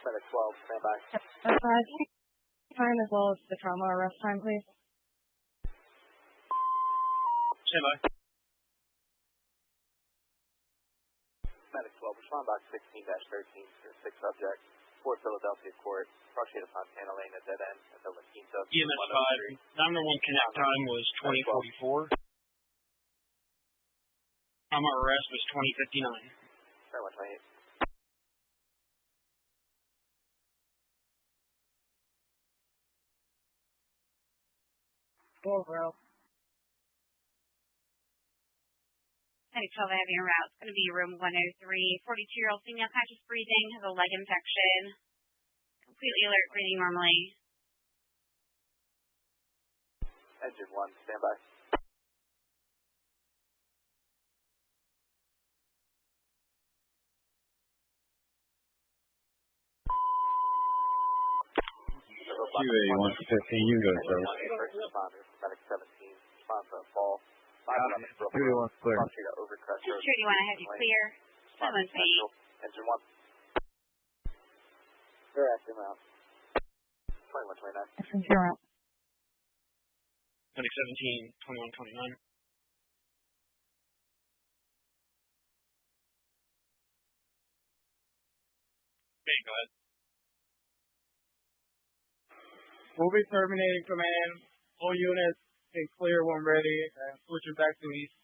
Medic 12, stand by. Time as well as the trauma arrest time, please. Stand by. Medic 12, respond box 16-13 to 6 subject, 4 Philadelphia Court, approximated upon Santa Elena dead end at the La Quinta. EMS 5, 911 connect time was 2044. Trauma arrest was 2059. Very much, 28. Go, bro. Medic 12, I have your route. It's going to be room 103. 42-year-old female, conscious breathing, has a leg infection. Completely alert, breathing normally. Engine 1, stand by. QA-115, you can go, sir. First responder, Medic 17, response to a fall. 511 QA-1's clear. Security 1, I have you clear. Someone's me. Engine 1. They're acting out. 2129. You're out. Medic 17, 2129. Okay, go ahead. We'll be terminating command. All units in clear when ready and switching back to east.